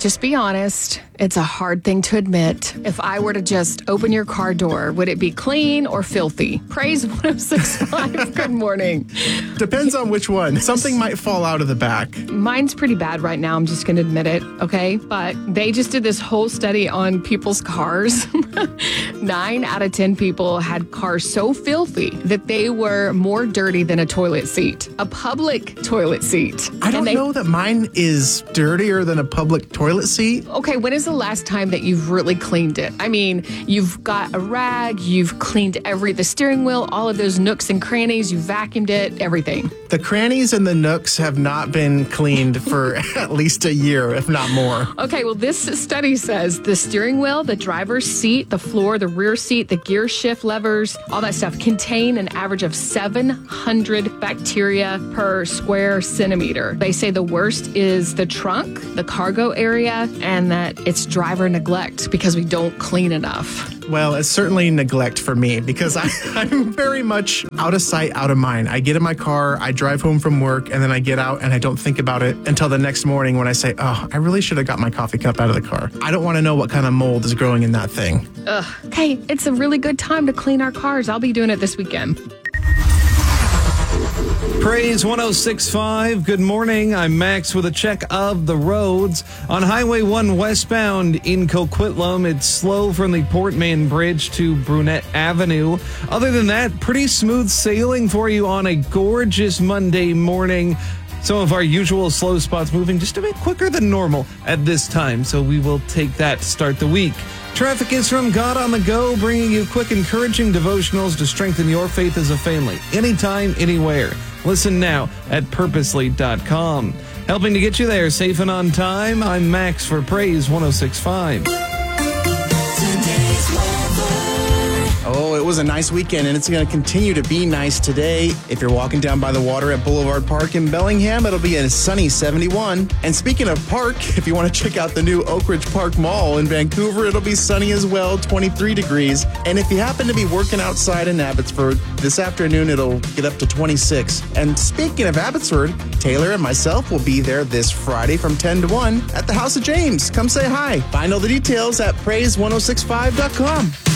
just be honest. It's a hard thing to admit. If I were to just open your car door, would it be clean or filthy? Praise 106.5. Good morning. Depends on which one. Something might fall out of the back. Mine's pretty bad right now. I'm just going to admit it, okay? But they just did this whole study on people's cars. 9 out of 10 people had cars so filthy that they were more dirty than a toilet seat, a public toilet seat. I don't know that mine is dirtier than a public toilet seat. Okay, when is the last time that you've really cleaned it? I mean, you've got a rag, you've cleaned the steering wheel, all of those nooks and crannies, you vacuumed it, everything. The crannies and the nooks have not been cleaned for at least a year, if not more. Okay, well, this study says the steering wheel, the driver's seat, the floor, the rear seat, the gear shift levers, all that stuff contain an average of 700 bacteria per square centimeter. They say the worst is the trunk, the cargo area, and that it's driver neglect because we don't clean enough. Well, it's certainly neglect for me because I'm very much out of sight, out of mind. I get in my car, I drive home from work, and then I get out and I don't think about it until the next morning when I say, oh, I really should have got my coffee cup out of the car. I don't want to know what kind of mold is growing in that thing. Okay, it's a really good time to clean our cars. I'll be doing it this weekend. Praise 106.5. Good morning. I'm Max with a check of the roads. On Highway 1 westbound in Coquitlam, it's slow from the Portman Bridge to Brunette Avenue. Other than that, pretty smooth sailing for you on a gorgeous Monday morning. Some of our usual slow spots moving just a bit quicker than normal at this time, so we will take that to start the week. Traffic is from God on the Go, bringing you quick, encouraging devotionals to strengthen your faith as a family, anytime, anywhere. Listen now at purposely.com. Helping to get you there safe and on time, I'm Max for Praise 106.5. Oh, it was a nice weekend, and it's going to continue to be nice today. If you're walking down by the water at Boulevard Park in Bellingham, it'll be a sunny 71. And speaking of park, if you want to check out the new Oak Ridge Park Mall in Vancouver, it'll be sunny as well, 23 degrees. And if you happen to be working outside in Abbotsford, this afternoon it'll get up to 26. And speaking of Abbotsford, Taylor and myself will be there this Friday from 10 to 1 at the House of James. Come say hi. Find all the details at praise1065.com.